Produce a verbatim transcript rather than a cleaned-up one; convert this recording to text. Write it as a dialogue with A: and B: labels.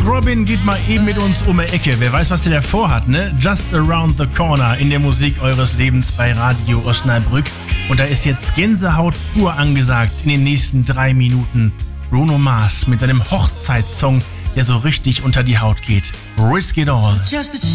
A: Mark Robin geht mal eben mit uns um die Ecke. Wer weiß, was der da vorhat, ne? Just Around the Corner in der Musik eures Lebens bei Radio Osnabrück. Und da ist jetzt Gänsehaut pur angesagt in den nächsten drei Minuten. Bruno Mars mit seinem Hochzeitssong, der so richtig unter die Haut geht. Risk It All.